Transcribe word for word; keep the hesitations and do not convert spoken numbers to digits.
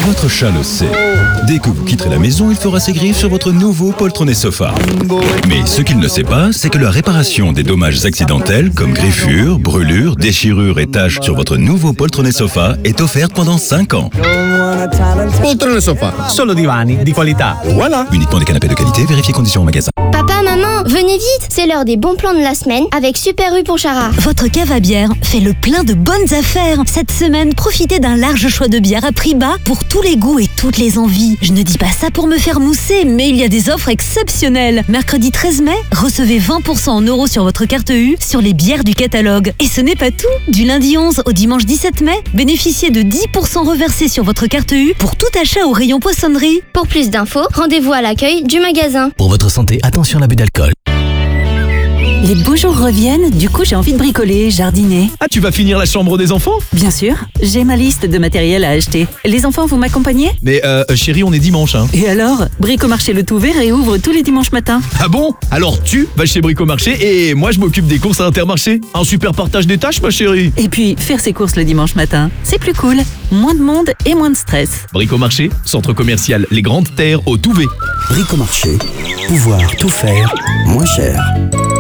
Votre chat le sait. Dès que vous quitterez la maison, il fera ses griffes sur votre nouveau poltronné sofa. Mais ce qu'il ne sait pas, c'est que la réparation des dommages accidentels comme griffures, brûlures, déchirures et taches sur votre nouveau poltronné sofa est offerte pendant cinq ans. Poltrone sofa. Solo divani di qualità. Voilà. Uniquement des canapés de qualité, vérifiez conditions au magasin. Papa, maman, venez vite, c'est l'heure des bons plans de la semaine avec Super U pour Chara. Votre cave à bière fait le plein de bonnes affaires. Cette semaine, profitez d'un large choix de bières à prix bas pour tous les goûts et toutes les envies. Je ne dis pas ça pour me faire mousser, mais il y a des offres exceptionnelles. Mercredi treize mai, recevez vingt pour cent en euros sur votre carte U sur les bières du catalogue. Et ce n'est pas tout. Du lundi onze au dimanche dix-sept mai, bénéficiez de dix pour cent reversés sur votre carte U pour tout achat au rayon poissonnerie. Pour plus d'infos, rendez-vous à l'accueil du magasin. Pour votre santé, attention à l'abus d'alcool. Les beaux jours reviennent, du coup j'ai envie de bricoler, jardiner. Ah, tu vas finir la chambre des enfants? Bien sûr, j'ai ma liste de matériel à acheter. Les enfants, vous m'accompagnez? Mais euh, chérie, on est dimanche, hein. Et alors, Bricomarché Le Tout Vert réouvre tous les dimanches matins. Ah bon? Alors tu vas chez Bricomarché et moi je m'occupe des courses à Intermarché. Un super partage des tâches, ma chérie. Et puis, faire ses courses le dimanche matin, c'est plus cool. Moins de monde et moins de stress. Bricomarché, centre commercial Les Grandes Terres au Touvet. Bricomarché, pouvoir tout faire, moins cher.